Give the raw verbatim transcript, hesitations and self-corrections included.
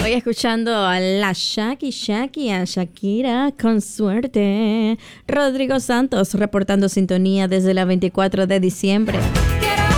Hoy escuchando a la Shaki Shaki, a Shakira, con suerte. Rodrigo Santos reportando sintonía desde la veinticuatro de diciembre.